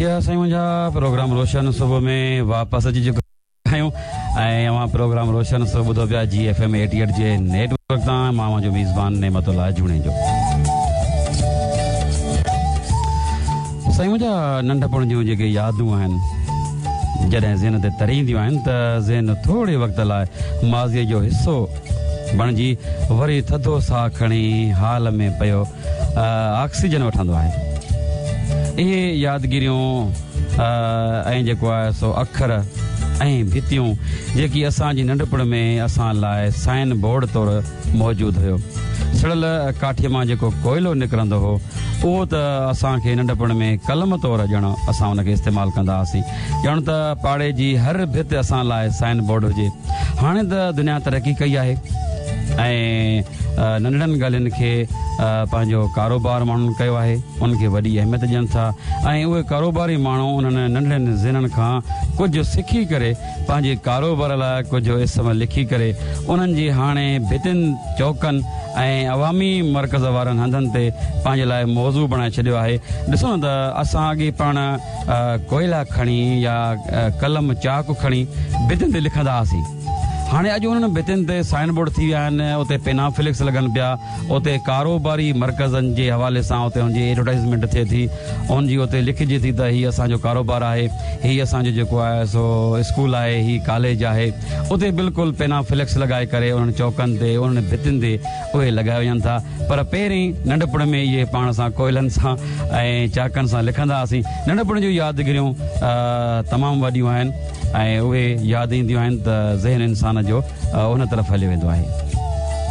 जी असां मुंहिंजा प्रोग्राम रोशन सुबुह में वापसि अची चुका आहियूं ऐं अवां प्रोग्राम रोशन सुबुह ॿुधो पिया GFM 88 जे नेटवर्क तां मां मुंहिंजो मेज़बान नेमतुल्लाह जूणे जो साईं मुंहिंजा नंढपण जूं जेके यादूं आहिनि जॾहिं ज़हन ते तरींदियूं आहिनि त ज़हन थोरे वक़्त लाइ माज़ीअ जो हिसो बणिजी वरी थधो साह खणी हाल में पियो ऑक्सीजन वठंदो आहे इहे यादगिरियूं ऐं जेको आहे सो अखर ऐं भितियूं जेकी असांजी नंढपण में असां लाइ साइन बोर्ड तौरु मौजूदु हुयो सड़ल काठीअ मां जेको कोयलो निकिरंदो हो उहो त असांखे नंढपण में कलम तौरु ॼण असां उनखे इस्तेमालु कंदा हुआसीं ॼण त पाड़े जी हर भित असां लाइ साइन बोर्ड हुजे हाणे त दुनिया तरक़ी कई आहे ऐं नंढड़नि ॻाल्हियुनि खे पंहिंजो कारोबार माण्हुनि कयो आहे उनखे वॾी अहमियत ॾियनि था ऐं उहे कारोबारी माण्हू उन्हनि नंढड़नि ज़हननि खां कुझु सिखी करे पंहिंजे कारोबार लाइ कुझु इस्म लिखी करे उन्हनि जी हाणे भितियुनि चौकनि ऐं अवामी मर्कज़ वारनि हंधनि ते पंहिंजे लाइ मौज़ू बणाए छॾियो आहे ॾिसो न त असां अॻे पाण कोयला खणी या कलम चाक खणी भितियुनि ते लिखंदा हुआसीं हाणे अॼु उन्हनि भितियुनि ते साइन बोर्ड थी विया आहिनि उते पेनाफ्लिक्स लॻनि पिया उते कारोबारी मर्कज़नि जे हवाले सां उते हुनजी एडवर्टाइज़मेंट थिए थी उनजी उते लिखिजे थी त हीअ असांजो कारोबार आहे हीअ असांजो जेको आहे सो स्कूल आहे हीअ कॉलेज आहे उते बिल्कुलु पेनाफ्लिक्स लॻाए करे उन्हनि चौकनि ते उन्हनि भितियुनि ते उहे लॻाए वञनि था पर पहिरीं नंढपण में इहे पाण सां कोयलनि सां ऐं चाकनि सां लिखंदा हुआसीं नंढपण जूं यादगिरियूं तमामु वॾियूं आहिनि ऐं उहे यादि ईंदियूं आहिनि त ज़हन इंसान जो उन तरफ़ हली वेंदो आहे